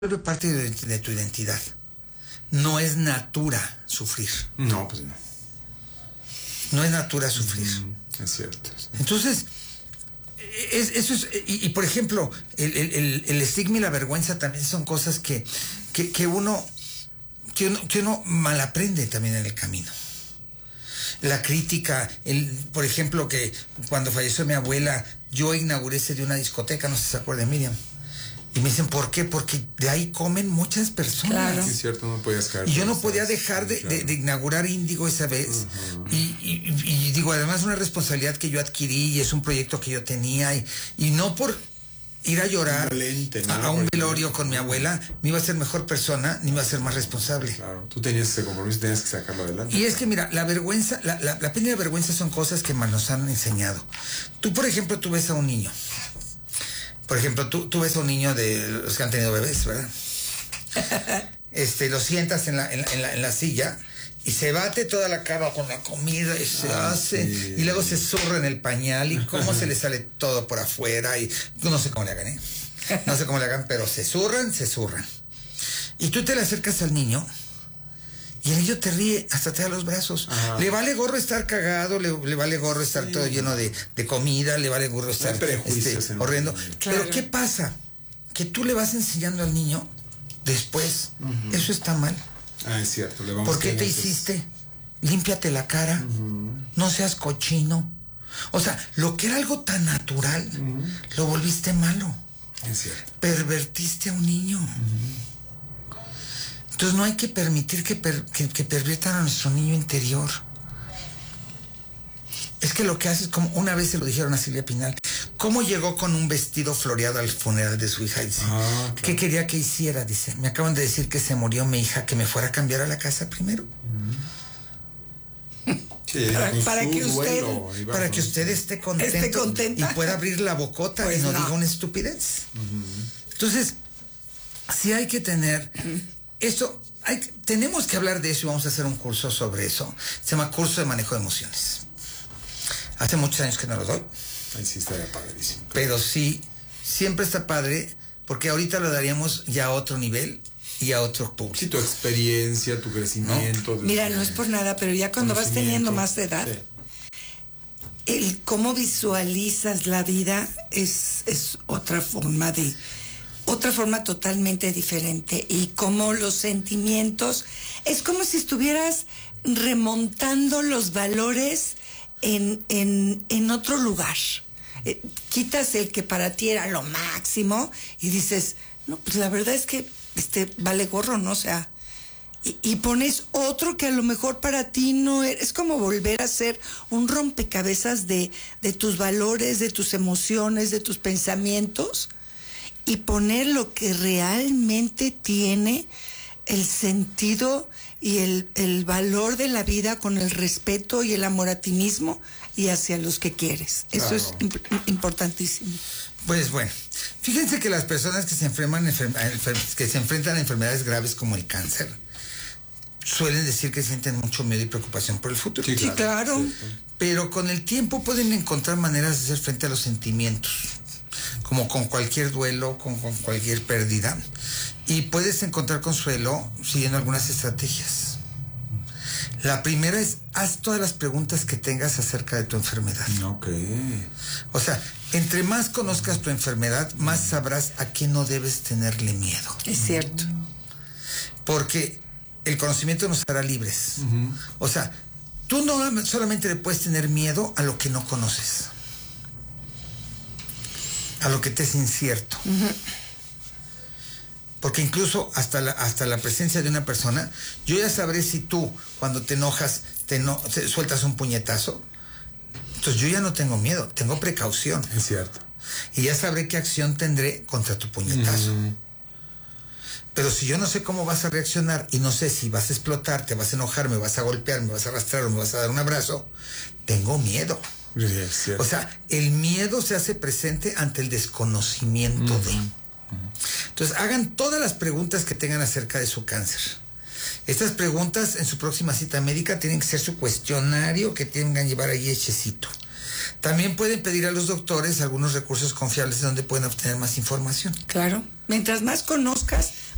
vuelve parte de tu identidad. No es natura sufrir. No, pues no. No es natura sufrir. Es cierto. Sí. Entonces, eso es, y por ejemplo, el estigma y la vergüenza también son cosas que uno mal aprende también en el camino. La crítica, por ejemplo, que cuando falleció mi abuela, yo inauguré ese de una discoteca, no sé si se acuerda, Miriam. Y me dicen, ¿por qué? Porque de ahí comen muchas personas. Claro. Sí, es cierto, no podías caer. Y yo no podía dejar de inaugurar Índigo esa vez. Uh-huh. Y digo, además una responsabilidad que yo adquirí y es un proyecto que yo tenía. Y no por ir a llorar a un velorio con mi abuela, ni iba a ser mejor persona, ni iba a ser más responsable. Claro, tú tenías ese compromiso, tenías que sacarlo adelante. Y es que mira, la vergüenza, la pena y la vergüenza son cosas que nos han enseñado. Tú, por ejemplo, tú ves a un niño. Por ejemplo, tú ves a un niño de los que han tenido bebés, ¿verdad? Lo sientas en la silla y se bate toda la cara con la comida y se hace, sí. Y luego se zurra en el pañal y cómo se le sale todo por afuera y no sé cómo le hagan, No sé cómo le hagan, pero se zurran. Y tú te le acercas al niño y el niño te ríe, hasta te da los brazos. Ajá. Le vale gorro estar cagado, le vale gorro estar todo lleno de comida, le vale gorro estar horrendo. Claro. Pero ¿qué pasa? Que tú le vas enseñando al niño después. Uh-huh. Eso está mal. Es cierto. Le vamos ¿Por qué te hiciste? Límpiate la cara. Uh-huh. No seas cochino. O sea, lo que era algo tan natural, uh-huh, lo volviste malo. Es cierto. Pervertiste a un niño. Uh-huh. Entonces no hay que permitir que perviertan a nuestro niño interior. Es que lo que hace es como una vez se lo dijeron a Silvia Pinal, ¿cómo llegó con un vestido floreado al funeral de su hija? Dice, claro. ¿Qué quería que hiciera? Dice, me acaban de decir que se murió mi hija, que me fuera a cambiar a la casa primero. Sí, para que usted esté contento y pueda abrir la bocota, pues, y no diga una estupidez. Uh-huh. Entonces, sí hay que tener... Esto, tenemos que hablar de eso y vamos a hacer un curso sobre eso. Se llama Curso de Manejo de Emociones. Hace muchos años que no lo doy. Ahí sí estaría padrísimo. Pero sí, siempre está padre, porque ahorita lo daríamos ya a otro nivel y a otro público. Sí, tu experiencia, tu crecimiento. ¿No? Mira, no es por nada, pero ya cuando vas teniendo más edad, sí, el cómo visualizas la vida es otra forma totalmente diferente, y como los sentimientos, es como si estuvieras remontando los valores en otro lugar. Quitas el que para ti era lo máximo y dices, no, pues la verdad es que vale gorro, ¿no? O sea, y pones otro que a lo mejor para ti no es como volver a hacer un rompecabezas de tus valores, de tus emociones, de tus pensamientos, y poner lo que realmente tiene el sentido y el valor de la vida, con el respeto y el amor a ti mismo y hacia los que quieres. Claro. Eso es importantísimo. Pues bueno, fíjense que las personas que se enfrentan a enfermedades graves como el cáncer suelen decir que sienten mucho miedo y preocupación por el futuro. Sí, claro. Sí. Pero con el tiempo pueden encontrar maneras de hacer frente a los sentimientos, como con cualquier duelo, con cualquier pérdida. Y puedes encontrar consuelo siguiendo algunas estrategias. La primera es, haz todas las preguntas que tengas acerca de tu enfermedad. Ok. O sea, entre más conozcas tu enfermedad, más sabrás a qué no debes tenerle miedo. Es cierto. Porque el conocimiento nos hará libres. Uh-huh. O sea, tú no solamente le puedes tener miedo a lo que no conoces, a lo que te es incierto. Uh-huh. Porque incluso hasta la presencia de una persona, yo ya sabré si tú, cuando te enojas, sueltas un puñetazo. Entonces yo ya no tengo miedo, tengo precaución. Es cierto. Y ya sabré qué acción tendré contra tu puñetazo. Uh-huh. Pero si yo no sé cómo vas a reaccionar y no sé si vas a explotar, te vas a enojar, me vas a golpear, me vas a arrastrar o me vas a dar un abrazo, tengo miedo. Sí, o sea, el miedo se hace presente ante el desconocimiento. Uh-huh. de. Entonces, hagan todas las preguntas que tengan acerca de su cáncer. Estas preguntas en su próxima cita médica tienen que ser su cuestionario que tengan llevar ahí hechecito. También pueden pedir a los doctores algunos recursos confiables donde pueden obtener más información. Claro, mientras más conozcas,